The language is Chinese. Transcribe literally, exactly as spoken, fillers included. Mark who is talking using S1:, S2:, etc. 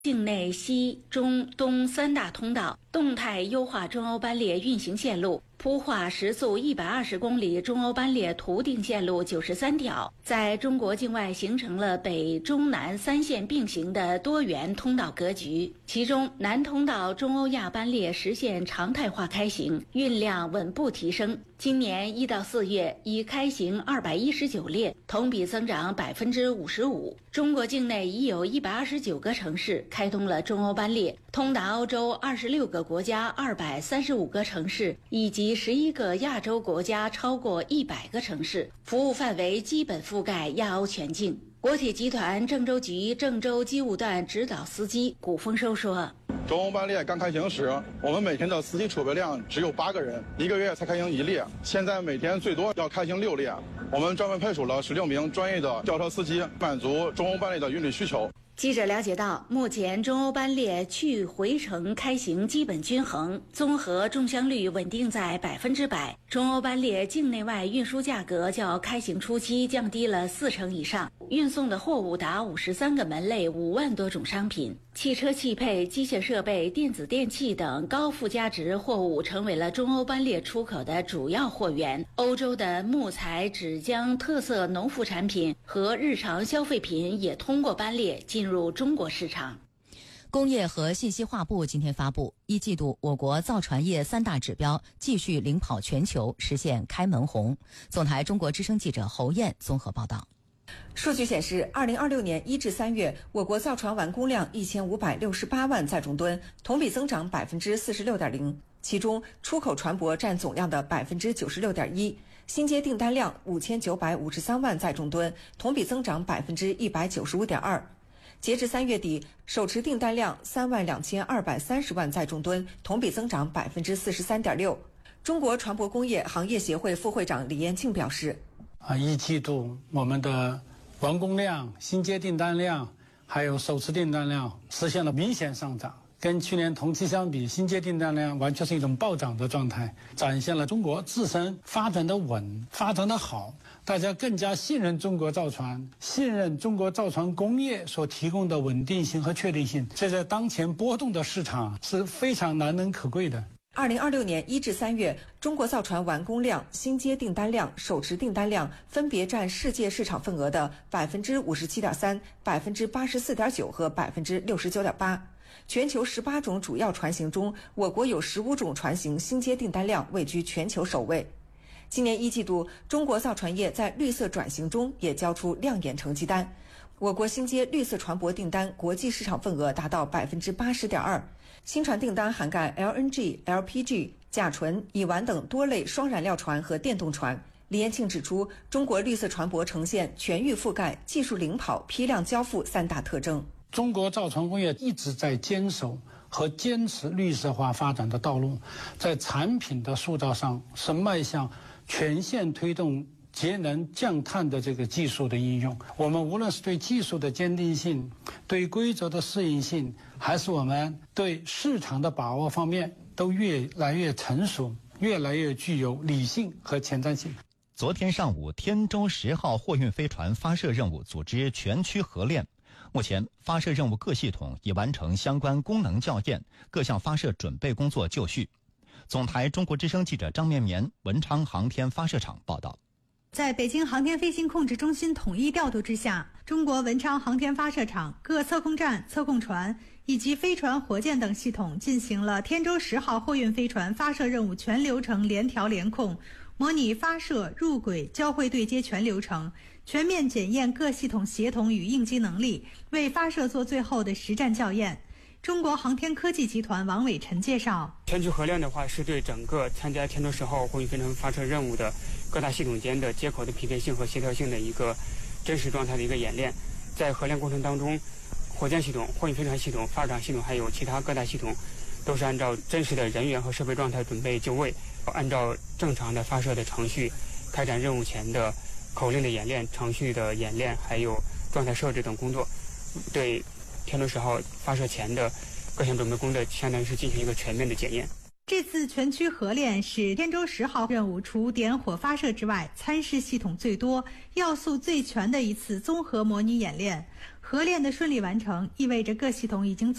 S1: 境内西、中、东三大通道，动态优化中欧班列运行线路，铺画时速一百二十公里中欧班列图定线路九十三条，在中国境外形成了北中南三线并行的多元通道格局。其中，南通道中欧亚班列实现常态化开行，运量稳步提升。今年一到四月已开行二百一十九列，同比增长百分之五十五。中国境内已有一百二十九个城市开通了中欧班列，通达欧洲二十六个国家二百三十五个城市，以及十一个亚洲国家超过一百个城市，服务范围基本覆盖亚欧全境。国铁集团郑州局郑州机务段指导司机古丰收说，
S2: 中欧班列刚开行时，我们每天的司机储备量只有八个人，一个月才开行一列。现在每天最多要开行六列，我们专门派出了十六名专业的轿车司机，满足中欧班列的运力需求。
S1: 记者了解到，目前中欧班列去回程开行基本均衡，综合中箱率稳定在百分之百。中欧班列境内外运输价格较开行初期降低了四成以上，运送的货物达五十三个门类，五万多种商品。汽车汽配、机械设备、电子电器等高附加值货物成为了中欧班列出口的主要货源。欧洲的木材、纸浆、特色农副产品和日常消费品也通过班列进入中国市场。
S3: 工业和信息化部今天发布，一季度我国造船业三大指标继续领跑全球，实现开门红。总台中国之声记者侯燕综合报道。
S4: 数据显示，二零二六年一至三月，我国造船完工量一千五百六十八万载重吨，同比增长百分之四十六点零。其中，出口船舶占总量的百分之九十六点一，新接订单量五千九百五十三万载重吨，同比增长百分之一百九十五点二。截至三月底，手持订单量三万两千二百三十万载重吨，同比增长百分之四十三点六。中国船舶工业行业协会副会长李延庆表示。
S5: 啊，一季度我们的完工量、新接订单量，还有手持订单量实现了明显上涨。跟去年同期相比，新接订单量完全是一种暴涨的状态，展现了中国自身发展的稳、发展的好，大家更加信任中国造船，信任中国造船工业所提供的稳定性和确定性，这在当前波动的市场是非常难能可贵的。
S4: 二零二六年一至三月，中国造船完工量、新接订单量、手持订单量分别占世界市场份额的百分之五十七点三、百分之八十四点九和百分之六十九点八。全球十八种主要船型中，我国有十五种船型新接订单量位居全球首位。今年一季度，中国造船业在绿色转型中也交出亮眼成绩单。我国新接绿色船舶订单国际市场份额达到百分之八十点二，新船订单涵盖 L N G、L P G、甲醇、乙烷等多类双燃料船和电动船。李延庆指出，中国绿色船舶呈现全域覆盖、技术领跑、批量交付三大特征。
S5: 中国造船工业一直在坚守和坚持绿色化发展的道路，在产品的塑造上是迈向全线推动节能降碳的这个技术的应用。我们无论是对技术的坚定性、对规则的适应性，还是我们对市场的把握方面，都越来越成熟，越来越具有理性和前瞻性。
S6: 昨天上午，天舟十号货运飞船发射任务组织全区合练。目前，发射任务各系统已完成相关功能校验，各项发射准备工作就绪。总台中国之声记者张绵绵，文昌航天发射场报道。
S7: 在北京航天飞行控制中心统一调度之下，中国文昌航天发射场各测控站、测控船以及飞船、火箭等系统进行了天舟十号货运飞船发射任务全流程联调联控，模拟发射、入轨、交会对接全流程，全面检验各系统协同与应急能力，为发射做最后的实战校验。中国航天科技集团王伟晨介绍，
S8: 全区合练的话，是对整个参加天舟十号货运飞船发射任务的各大系统间的接口的匹配性和协调性的一个真实状态的一个演练。在合练过程当中，火箭系统、货运飞船系统、发射场系统还有其他各大系统都是按照真实的人员和设备状态准备就位，按照正常的发射的程序开展任务前的口令的演练、程序的演练还有状态设置等工作，对天舟十号发射前的各项准备工作相当于是进行一个全面的检验。
S7: 这次全区合练是天舟十号任务除点火发射之外，参试系统最多、要素最全的一次综合模拟演练。 核练的顺利完成，意味着各系统已经